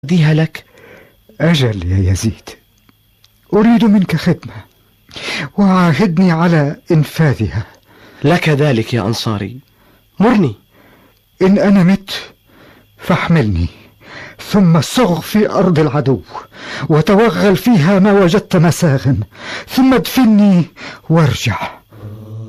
أديها لك؟ أجل يا يزيد، أريد منك خدمة وعاهدني على إنفاذها. لك ذلك يا أنصاري، مرني. إن أنا مت فاحملني، ثم صغ في أرض العدو وتوغل فيها ما وجدت مساغا، ثم ادفني وارجع.